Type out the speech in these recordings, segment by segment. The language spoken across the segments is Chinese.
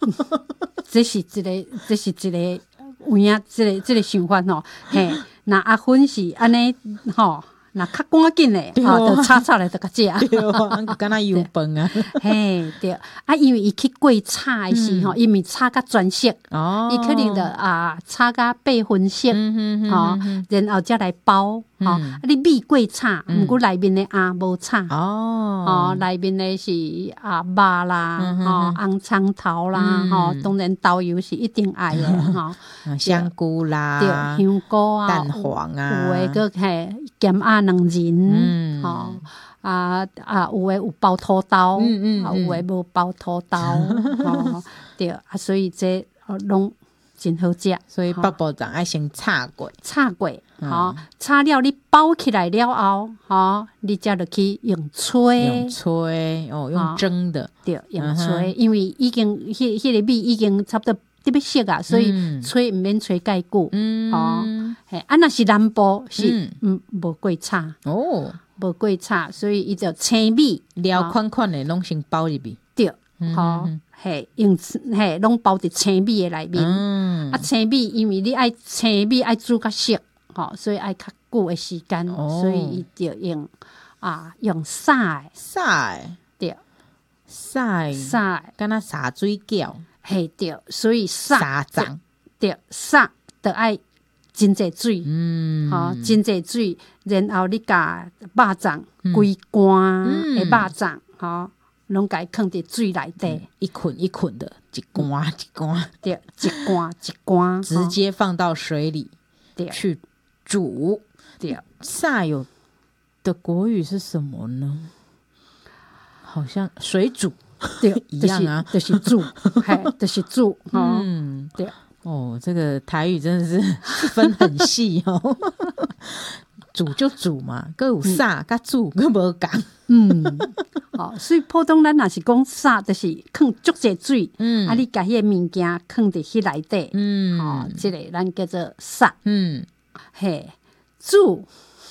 这是一个有影，这个想法吼，嘿，那阿芬是安尼吼。那较赶紧的，就炒来就甲食。 对啊，敢若油饭啊。 嘿，对啊，因为伊去过炒的时候，因为炒甲全色，伊可能就炒甲8分色，然后才来包。你米过炒，毋过内面的无炒。内面的是肉啦，红葱头啦，当然豆油是一定爱的， 香菇啦， 对，香菇啊， 蛋黄啊， 有诶个嘿咸鸭两仁，有诶有包土豆，有诶无包土豆，对啊，所以这拢真好食。 所以鲍部长爱先炒过， 炒了你包起来了后，你才就去用吹， 用蒸的， 对，用吹，因为已经迄个米已经差不多特别熟啊，所以吹毋免吹介久。若是南部是无过炒无过炒，所以伊就青米料款款的拢先包入去， 对，拢包伫青米的内面。青米因为你爱青米爱煮较熟，所以爱较久的时间，所以伊就用撒的，对， 撒敢若洒水饺。 嘿，对，所以沙掌对撒就爱真济水，真济水，然后你甲肉粽规罐的肉粽，拢甲伊放伫水内底， 一捆一捆的，一罐一罐， 对，一罐一罐， 直接放到水里去煮。 对， 撒有的国语是什么呢？好像水煮。 对， 一样啊， 就是煮，就是煮，对。 这个台语真的是分很细哦。煮就煮嘛，各有撒甲煮，各无共。 所以普通咱若是讲撒，就是放足济水，你甲迄个物件放伫迄内底，这个咱叫做撒，煮。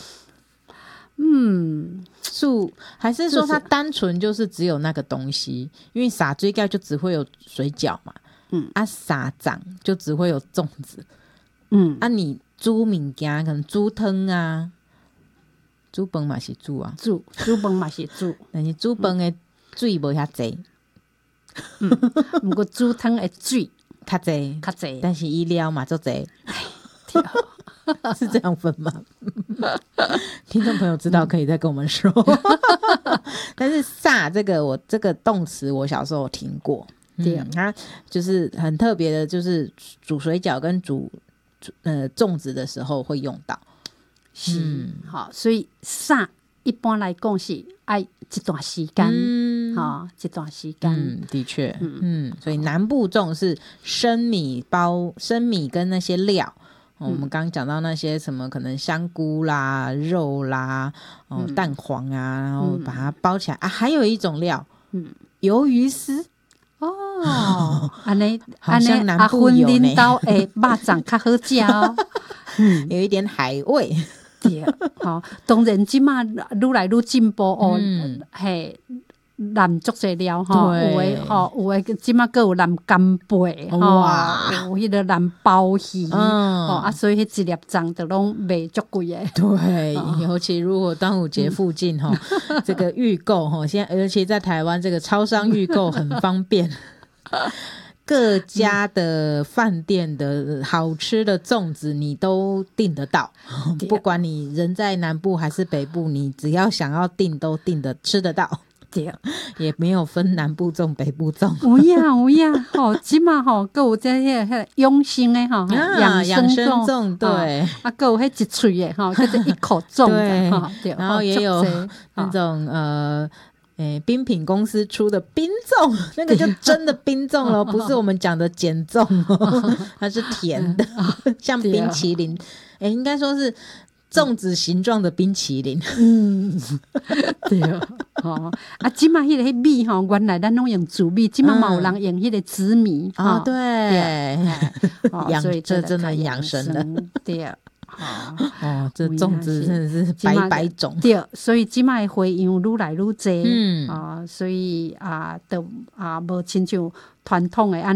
煮还是说它单纯就是只有那个东西？因为撒水饺就只会有水饺嘛，撒粽就只会有粽子，你煮物件可能煮汤啊，煮饭嘛是煮啊， 煮饭嘛是煮， 但是煮饭的水无遐济， 不过煮汤的水较济，但是伊料嘛足济。是这样分吗？听众朋友知道可以再跟我们说。但是撒这个这个动词我小时候有听过，它就是很特别的，就是煮水饺跟煮粽子的时候会用到。 好，所以撒一般来讲是爱一段时间，一段时间， 的确，所以南部粽是生米跟那些料。我们刚刚讲到那些什么可能香菇啦、肉啦、蛋黄啊，然后把它包起来啊。还有一种料，鱿鱼丝。 安尼好像南部有呢。 阿芬领肉粽较好食哦， 有一点海味。 对，当然即马愈来愈进步哦，南足济料有诶即马佫有南干贝有迄个南鲍鱼所以迄一粒粽就拢卖足贵诶。 对，尤其如果端午节附近这个预购现在而且在台湾这个超商预购很方便。各家的饭店的好吃的粽子你都订得到，不管你人在南部还是北部，你只要想要订都订得吃得到。对，也没有分南部粽北部粽。有影即马佮有这些养生的养生粽，对，佮有迄一脆的叫做一口粽，对，然后也有那种冰品公司出的冰粽，那个就真的冰粽咯，不是我们讲的碱粽哦，它是甜的，像冰淇淋，应该说是粽子形状的冰淇淋。对即马迄个米原来咱拢用紫米，即马嘛有人用迄个紫米对，所以这真的养生的。对，这粽子真的是百百种。对，所以即马的花样愈来愈多，所以都无亲像传统的